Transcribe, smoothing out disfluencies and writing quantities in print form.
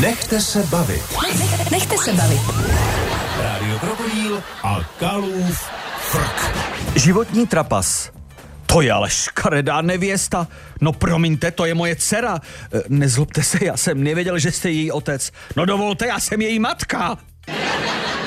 Nechte se bavit. Nechte se bavit. Rádio Krokodýl a Kalův frk. Životní trapas. To je ale škaredá nevěsta. No promiňte, to je moje dcera. Nezlobte se, já jsem nevěděl, že jste její otec. No dovolte, já jsem její matka.